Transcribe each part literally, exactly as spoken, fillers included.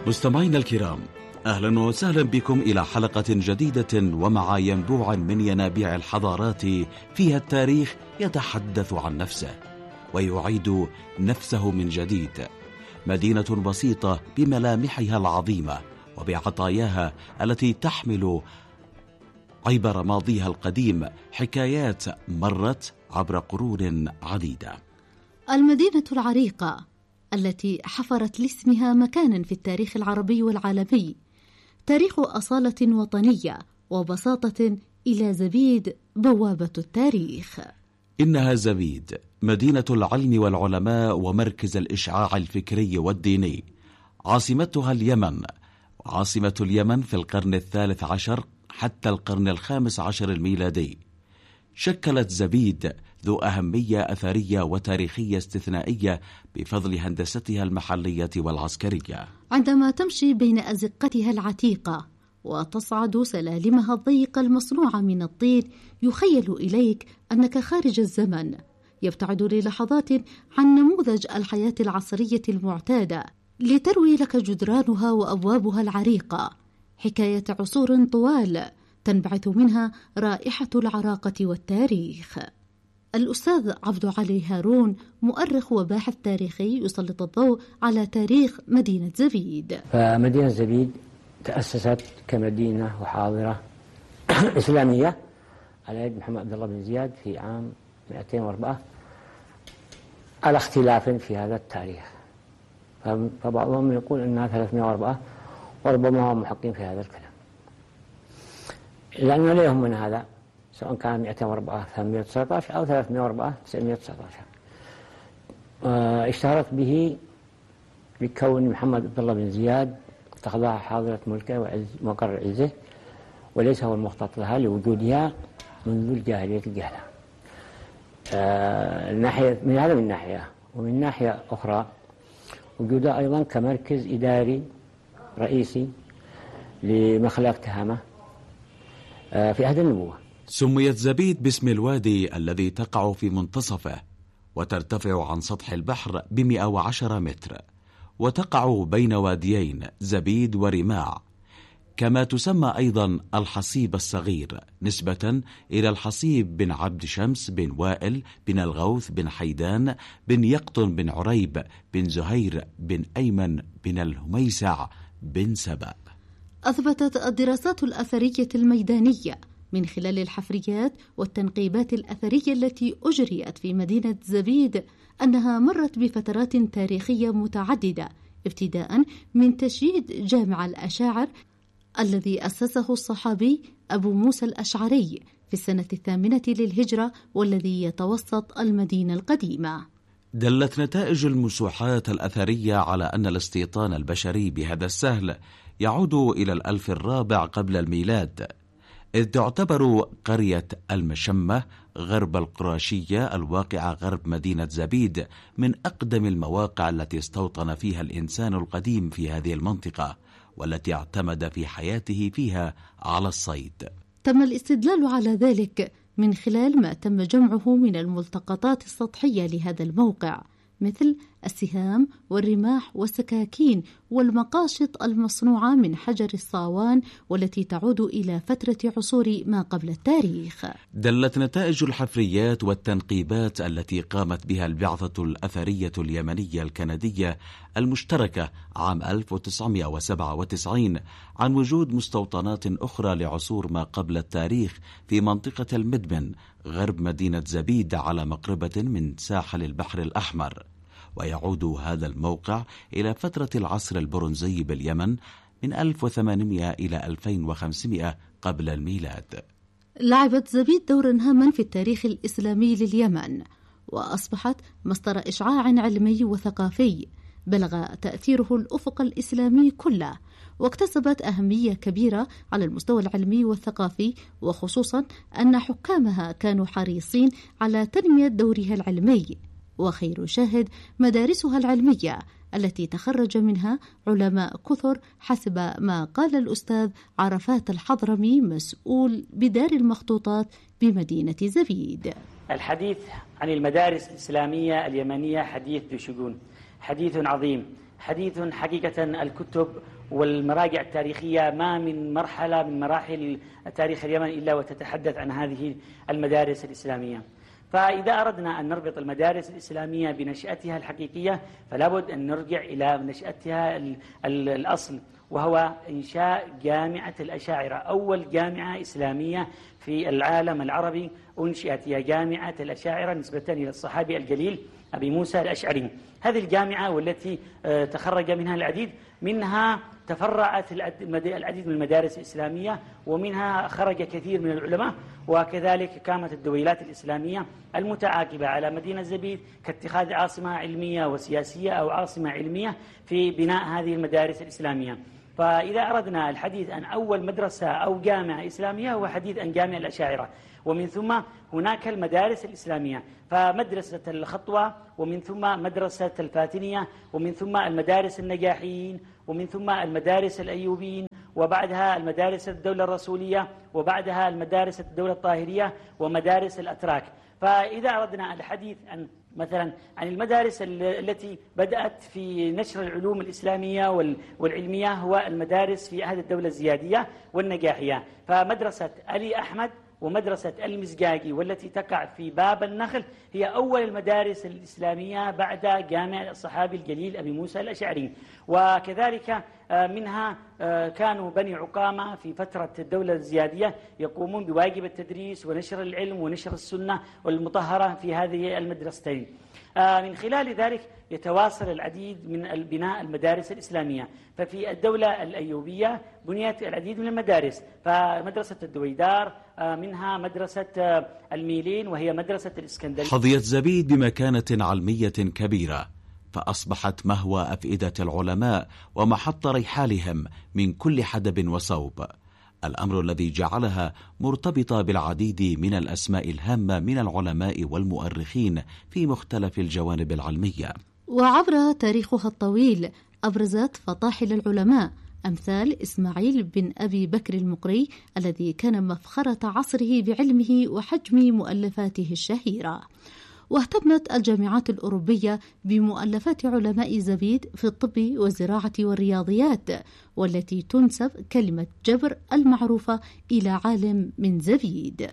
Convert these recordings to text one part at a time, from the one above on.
مستمعينا الكرام، أهلا وسهلا بكم إلى حلقة جديدة ومع ينبوع من ينابيع الحضارات فيها التاريخ يتحدث عن نفسه ويعيد نفسه من جديد. مدينة بسيطة بملامحها العظيمة وبعطاياها التي تحمل عبر ماضيها القديم حكايات مرت عبر قرون عديدة. المدينة العريقة التي حفرت لاسمها مكانا في التاريخ العربي والعالمي، تاريخ أصالة وطنية وبساطة إلى زبيد بوابة التاريخ. إنها زبيد مدينة العلم والعلماء ومركز الإشعاع الفكري والديني، عاصمتها اليمن، عاصمة اليمن في القرن الثالث عشر حتى القرن الخامس عشر الميلادي. شكلت زبيد ذو أهمية أثرية وتاريخية استثنائية بفضل هندستها المحلية والعسكرية. عندما تمشي بين أزقتها العتيقة وتصعد سلالمها الضيقة المصنوعة من الطين، يخيل إليك أنك خارج الزمن، يبتعد للحظات عن نموذج الحياة العصرية المعتادة، لتروي لك جدرانها وأبوابها العريقة حكاية عصور طوال تنبعث منها رائحة العراقة والتاريخ. الأستاذ عبد علي هارون مؤرخ وباحث تاريخي يسلط الضوء على تاريخ مدينة زبيد. فمدينة زبيد تأسست كمدينة وحاضرة إسلامية على يد محمد عبد الله بن زياد في عام مئتين وأربعة، على اختلاف في هذا التاريخ، فبعضهم يقول أنها ثلاثمئة وأربعة وربما هم محقين في هذا الكلام، لأنه لا يهمنا هذا سواء كان مئتين وأربعة ثمانمئة وتسعة عشر أو ثلاثمئة وأربعة تسعمئة وتسعة عشر. اشتهرت به بكون محمد عبد الله بن زياد اتخذها حاضرة ملكه ومقر عزه، وليس هو المخطط لها لوجودها منذ الجاهلية الجهلة. الناحية من هذا من ناحية، ومن ناحية أخرى وجودها أيضا كمركز إداري رئيسي لمخلاق تهامة في عهد النبوة. سميت زبيد باسم الوادي الذي تقع في منتصفه، وترتفع عن سطح البحر بمئة وعشرة متر، وتقع بين واديين زبيد ورماع، كما تسمى أيضا الحصيب الصغير نسبة إلى الحصيب بن عبد شمس بن وائل بن الغوث بن حيدان بن يقطن بن عريب بن زهير بن أيمن بن الهميسع بن سبأ. أثبتت الدراسات الأثرية الميدانية من خلال الحفريات والتنقيبات الأثرية التي أجريت في مدينة زبيد أنها مرت بفترات تاريخية متعددة، ابتداء من تشييد جامع الأشاعر الذي أسسه الصحابي أبو موسى الأشعري في السنة الثامنة للهجرة، والذي يتوسط المدينة القديمة. دلت نتائج المسوحات الأثرية على أن الاستيطان البشري بهذا السهل يعود إلى الألف الرابع قبل الميلاد، إذ تعتبر قرية المشمة غرب القراشية الواقعة غرب مدينة زبيد من أقدم المواقع التي استوطن فيها الإنسان القديم في هذه المنطقة، والتي اعتمد في حياته فيها على الصيد. تم الاستدلال على ذلك من خلال ما تم جمعه من الملتقطات السطحية لهذا الموقع، مثل السهام والرماح والسكاكين والمقاشط المصنوعة من حجر الصاوان، والتي تعود إلى فترة عصور ما قبل التاريخ. دلت نتائج الحفريات والتنقيبات التي قامت بها البعثة الأثرية اليمنية الكندية المشتركة عام ألف وتسعمئة وسبعة وتسعين عن وجود مستوطنات أخرى لعصور ما قبل التاريخ في منطقة المدمن غرب مدينة زبيد على مقربة من ساحل البحر الأحمر، ويعود هذا الموقع إلى فترة العصر البرونزي باليمن من ألف وثمانمئة إلى ألفين وخمسمئة قبل الميلاد. لعبت زبيد دورا هاما في التاريخ الإسلامي لليمن، وأصبحت مصدر إشعاع علمي وثقافي بلغ تأثيره الأفق الإسلامي كله، واكتسبت أهمية كبيرة على المستوى العلمي والثقافي، وخصوصا أن حكامها كانوا حريصين على تنمية دورها العلمي، وخير شاهد مدارسها العلمية التي تخرج منها علماء كثر، حسب ما قال الأستاذ عرفات الحضرمي مسؤول بدار المخطوطات بمدينة زبيد. الحديث عن المدارس الإسلامية اليمنية حديث ذو شجون، حديث عظيم حديث حقيقة. الكتب والمراجع التاريخية ما من مرحلة من مراحل تاريخ اليمن إلا وتتحدث عن هذه المدارس الإسلامية. فإذا أردنا أن نربط المدارس الإسلامية بنشأتها الحقيقية فلا بد أن نرجع إلى نشأتها الأصل، وهو إنشاء جامعة الأشاعرة، أول جامعة إسلامية في العالم العربي أنشئت هي جامعة الأشاعرة نسبة إلى الصحابي الجليل أبي موسى الأشعري. هذه الجامعة والتي تخرج منها العديد، منها تفرعت العديد من المدارس الإسلامية، ومنها خرج كثير من العلماء، وكذلك قامت الدويلات الإسلامية المتعاقبة على مدينة زبيد كاتخاذ عاصمة علمية وسياسية أو عاصمة علمية في بناء هذه المدارس الإسلامية. فإذا أردنا الحديث عن أول مدرسة أو جامعة إسلامية هو حديث عن جامع الأشاعرة، ومن ثم هناك المدارس الإسلامية، فمدرسة الخطوة، ومن ثم مدرسة الفاتنية، ومن ثم المدارس النجاحيين، ومن ثم المدارس الأيوبيين، وبعدها المدارس الدولة الرسولية، وبعدها المدارس الدولة الطاهرية، ومدارس الأتراك. فإذا أردنا الحديث عن مثلا عن المدارس التي بدأت في نشر العلوم الإسلامية والعلمية هو المدارس في عهد الدولة الزيادية والنجاحية، فمدرسة علي أحمد ومدرسة المزقاقي والتي تقع في باب النخل هي أول المدارس الإسلامية بعد جامع الصحابي الجليل أبي موسى الأشعري. وكذلك منها كانوا بني عقامة في فترة الدولة الزيادية يقومون بواجب التدريس ونشر العلم ونشر السنة والمطهرة في هذه المدرستين. من خلال ذلك يتواصل العديد من بناء المدارس الإسلامية. ففي الدولة الأيوبية بنيت العديد من المدارس، فمدرسة الدويدار منها مدرسة الميلين وهي مدرسة الإسكندرية. حظيت زبيد بمكانة علمية كبيرة، فأصبحت مهوى أفئدة العلماء ومحط ريحالهم من كل حدب وصوب، الأمر الذي جعلها مرتبطة بالعديد من الأسماء الهامة من العلماء والمؤرخين في مختلف الجوانب العلمية. وعبر تاريخها الطويل أبرزت فطاحل العلماء أمثال إسماعيل بن أبي بكر المقري الذي كان مفخرة عصره بعلمه وحجم مؤلفاته الشهيرة. واهتمت الجامعات الأوروبية بمؤلفات علماء زبيد في الطب والزراعة والرياضيات، والتي تنسب كلمة جبر المعروفة إلى عالم من زبيد.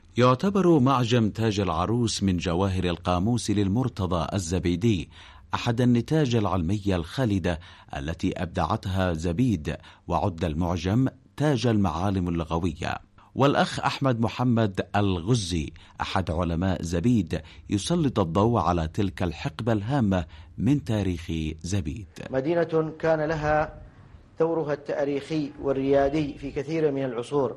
يعتبر معجم تاج العروس من جواهر القاموس للمرتضى الزبيدي أحد النتاج العلمية الخالدة التي أبدعتها زبيد، وعد المعجم تاج المعالم اللغوية. والأخ أحمد محمد الغزي أحد علماء زبيد يسلط الضوء على تلك الحقبة الهامة من تاريخ زبيد. مدينة كان لها دورها التاريخي والريادي في كثير من العصور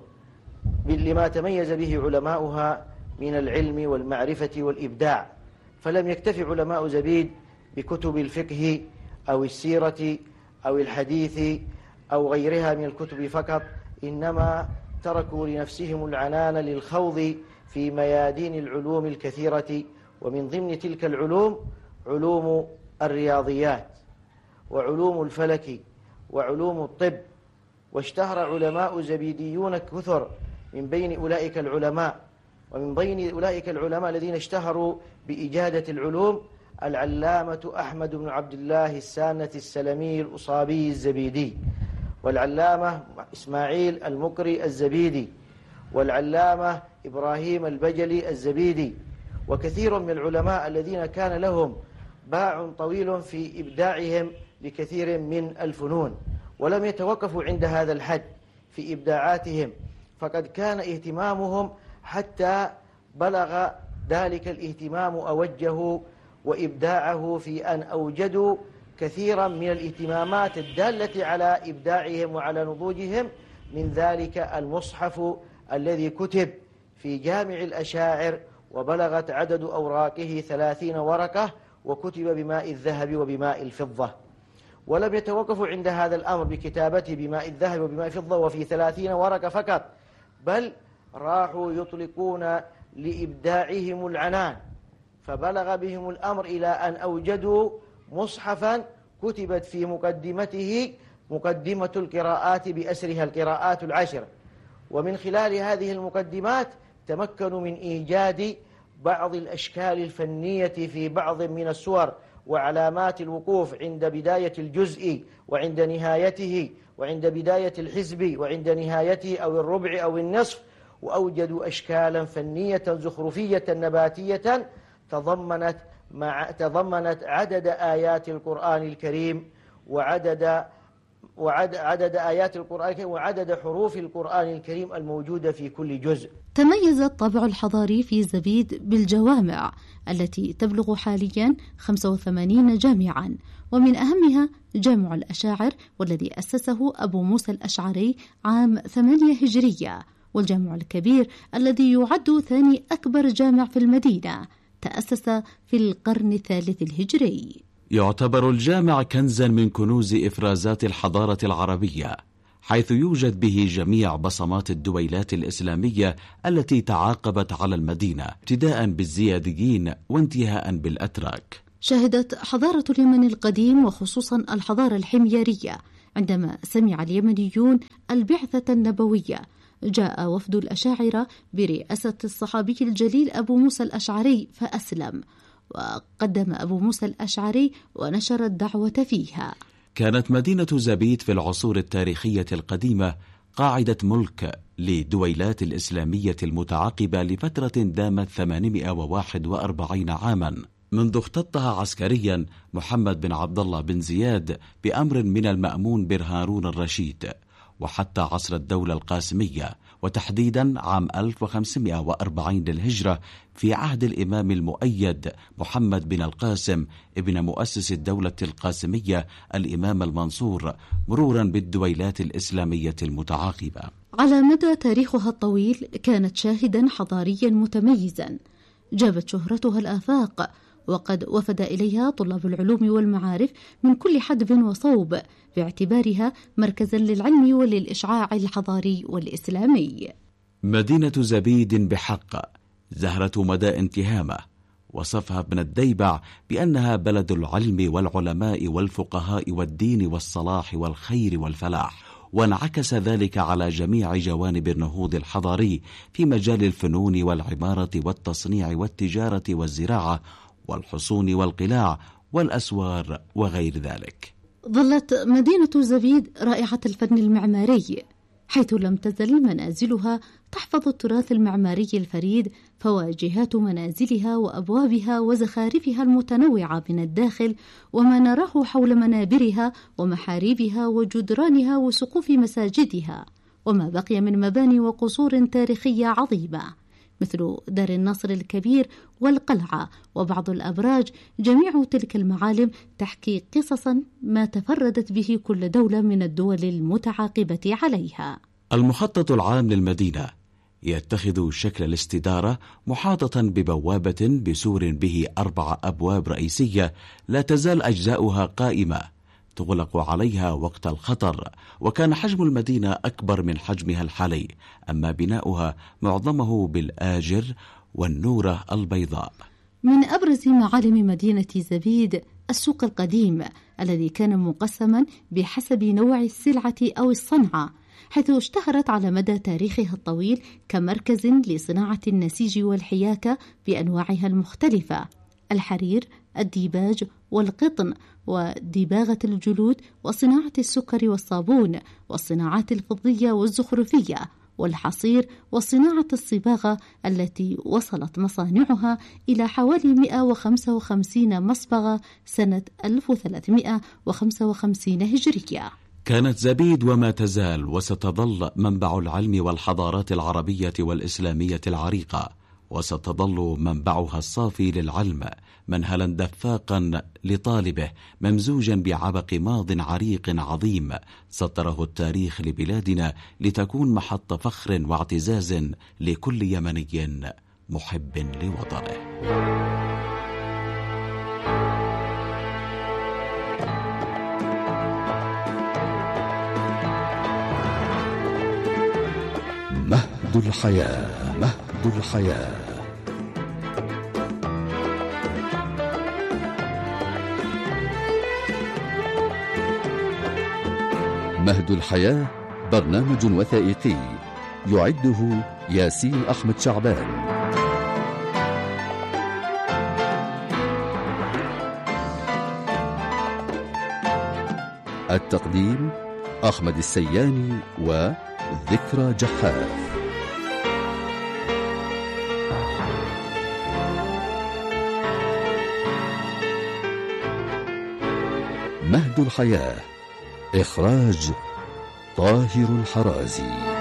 لما تميز به علماؤها من العلم والمعرفة والإبداع، فلم يكتف علماء زبيد بكتب الفقه أو السيرة أو الحديث أو غيرها من الكتب فقط، إنما تركوا لنفسهم العنان للخوض في ميادين العلوم الكثيرة، ومن ضمن تلك العلوم علوم الرياضيات وعلوم الفلك وعلوم الطب. واشتهر علماء زبيديون كثر، من بين أولئك العلماء ومن بين أولئك العلماء الذين اشتهروا بإجادة العلوم العلامة أحمد بن عبد الله السانة السلمي الأصابي الزبيدي، والعلامة إسماعيل المقري الزبيدي، والعلامة إبراهيم البجلي الزبيدي، وكثير من العلماء الذين كان لهم باع طويل في إبداعهم لكثير من الفنون، ولم يتوقفوا عند هذا الحد في إبداعاتهم، فقد كان اهتمامهم حتى بلغ ذلك الاهتمام أوجه وإبداعه في أن أوجدوا كثيرا من الاهتمامات الدالة على إبداعهم وعلى نضوجهم، من ذلك المصحف الذي كتب في جامع الأشاعر وبلغت عدد أوراقه ثلاثين ورقة، وكتب بماء الذهب وبماء الفضة. ولم يتوقفوا عند هذا الأمر بكتابته بماء الذهب وبماء الفضة وفي ثلاثين ورقة فقط، بل راحوا يطلقون لإبداعهم العنان، فبلغ بهم الأمر إلى أن أوجدوا مصحفا كتبت في مقدمته مقدمة القراءات بأسرها القراءات العشر، ومن خلال هذه المقدمات تمكنوا من إيجاد بعض الأشكال الفنية في بعض من السور وعلامات الوقوف عند بداية الجزء وعند نهايته، وعند بداية الحزب وعند نهايته أو الربع أو النصف، وأوجدوا أشكالا فنية زخرفية نباتية تضمنت مع تضمنت عدد آيات القرآن الكريم وعدد وعدد عدد آيات القرآن الكريم وعدد حروف القرآن الكريم الموجودة في كل جزء. تميز الطابع الحضاري في زبيد بالجوامع التي تبلغ حاليا خمسة وثمانين جامعا، ومن أهمها جامع الأشاعر والذي أسسه أبو موسى الأشعري عام ثمانية هجرية، والجامع الكبير الذي يعد ثاني أكبر جامع في المدينة تأسس في القرن الثالث الهجري. يعتبر الجامع كنزا من كنوز إفرازات الحضارة العربية، حيث يوجد به جميع بصمات الدويلات الإسلامية التي تعاقبت على المدينة، ابتداء بالزياديين وانتهاء بالأتراك. شهدت حضارة اليمن القديم وخصوصا الحضارة الحميرية عندما سمع اليمنيون البعثة النبوية، جاء وفد الأشاعرة برئاسة الصحابي الجليل أبو موسى الأشعري فأسلم، وقدم أبو موسى الأشعري ونشر الدعوة فيها. كانت مدينة زبيد في العصور التاريخية القديمة قاعدة ملك لدويلات الإسلامية المتعاقبة لفترة دامت ثمانمائة وواحد وأربعين عاما، منذ اختطها عسكريا محمد بن عبد الله بن زياد بأمر من المأمون بن هارون الرشيد، وحتى عصر الدولة القاسمية، وتحديدا عام ألف وخمسمائة وأربعين للهجرة في عهد الإمام المؤيد محمد بن القاسم ابن مؤسس الدولة القاسمية الإمام المنصور، مرورا بالدويلات الإسلامية المتعاقبة. على مدى تاريخها الطويل كانت شاهدا حضاريا متميزا جابت شهرتها الآفاق، وقد وفد إليها طلاب العلوم والمعارف من كل حدب وصوب باعتبارها مركزا للعلم وللإشعاع الحضاري والإسلامي. مدينة زبيد بحق زهرة مدى انتهامه، وصفها ابن الديبع بأنها بلد العلم والعلماء والفقهاء والدين والصلاح والخير والفلاح، وانعكس ذلك على جميع جوانب النهوض الحضاري في مجال الفنون والعمارة والتصنيع والتجارة والزراعة والحصون والقلاع والأسوار وغير ذلك. ظلت مدينة زبيد رائعة الفن المعماري، حيث لم تزل منازلها تحفظ التراث المعماري الفريد، فواجهات منازلها وأبوابها وزخارفها المتنوعة من الداخل وما نراه حول منابرها ومحاريبها وجدرانها وسقوف مساجدها، وما بقي من مباني وقصور تاريخية عظيمة مثل دار النصر الكبير والقلعة وبعض الأبراج. جميع تلك المعالم تحكي قصصا ما تفردت به كل دولة من الدول المتعاقبة عليها. المخطط العام للمدينة يتخذ شكل الاستدارة، محاطة ببوابة بسور به أربع أبواب رئيسية لا تزال أجزاؤها قائمة تغلق عليها وقت الخطر، وكان حجم المدينة أكبر من حجمها الحالي، أما بناؤها معظمه بالآجر والنورة البيضاء. من أبرز معالم مدينة زبيد السوق القديم الذي كان مقسما بحسب نوع السلعة أو الصنعة، حيث اشتهرت على مدى تاريخها الطويل كمركز لصناعة النسيج والحياكة بأنواعها المختلفة، الحرير، الديباج والقطن ودباغة الجلود وصناعة السكر والصابون والصناعات الفضية والزخرفية والحصير وصناعة الصباغة التي وصلت مصانعها إلى حوالي مئة وخمسة وخمسين مصبغة سنة ألف وثلاثمائة وخمسة وخمسين هجرية. كانت زبيد وما تزال وستظل منبع العلم والحضارات العربية والإسلامية العريقة، وستظل منبعها الصافي للعلم منهلا دفاقا لطالبه، ممزوجا بعبق ماض عريق عظيم سطره التاريخ لبلادنا لتكون محط فخر واعتزاز لكل يمني محب لوطنه. مهد الحياة، مهد الحياة. مهد الحياة برنامج وثائقي يعده ياسين أحمد شعبان. التقديم أحمد السياني وذكرى جحاف. مهد الحياة، إخراج طاهر الحرازي.